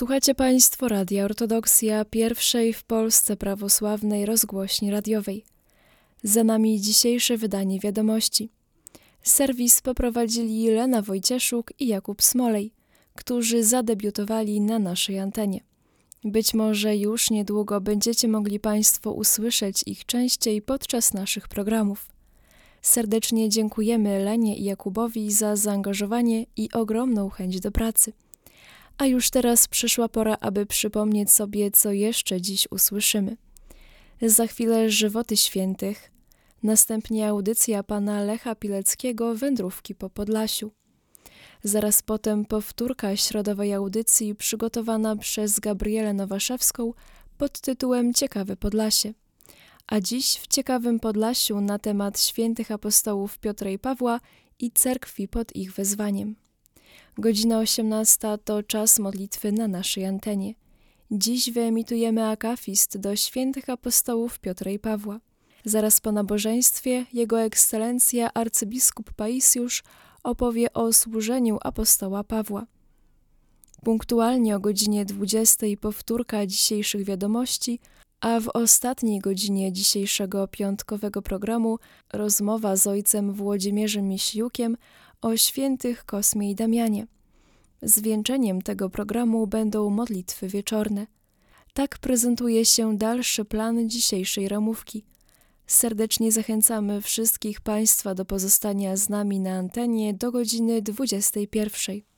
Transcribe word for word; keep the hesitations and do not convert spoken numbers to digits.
Słuchacie Państwo Radia Ortodoksja, pierwszej w Polsce prawosławnej rozgłośni radiowej. Za nami dzisiejsze wydanie wiadomości. Serwis poprowadzili Lena Wojcieszuk i Jakub Smolej, którzy zadebiutowali na naszej antenie. Być może już niedługo będziecie mogli Państwo usłyszeć ich częściej podczas naszych programów. Serdecznie dziękujemy Lenie i Jakubowi za zaangażowanie i ogromną chęć do pracy. A już teraz przyszła pora, aby przypomnieć sobie, co jeszcze dziś usłyszymy. Za chwilę żywoty świętych, następnie audycja pana Lecha Pileckiego Wędrówki po Podlasiu. Zaraz potem powtórka środowej audycji przygotowana przez Gabrielę Nowaszewską pod tytułem Ciekawe Podlasie. A dziś w Ciekawym Podlasiu na temat świętych apostołów Piotra i Pawła i cerkwi pod ich wezwaniem. Godzina osiemnasta to czas modlitwy na naszej antenie. Dziś wyemitujemy akafist do świętych apostołów Piotra i Pawła. Zaraz po nabożeństwie Jego Ekscelencja arcybiskup Paisiusz opowie o służeniu apostoła Pawła. Punktualnie o godzinie dwudziestej powtórka dzisiejszych wiadomości, a w ostatniej godzinie dzisiejszego piątkowego programu rozmowa z ojcem Włodzimierzem Misiukiem o świętych Kosmie i Damianie. Zwieńczeniem tego programu będą modlitwy wieczorne. Tak prezentuje się dalszy plan dzisiejszej ramówki. Serdecznie zachęcamy wszystkich Państwa do pozostania z nami na antenie do godziny dwudziestej pierwszej.